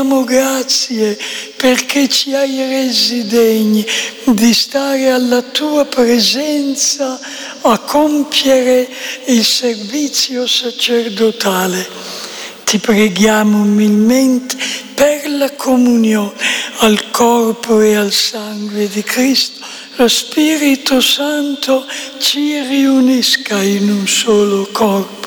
Grazie perché ci hai resi degni di stare alla tua presenza a compiere il servizio sacerdotale. Ti preghiamo umilmente per la comunione al corpo e al sangue di Cristo. Lo Spirito Santo ci riunisca in un solo corpo.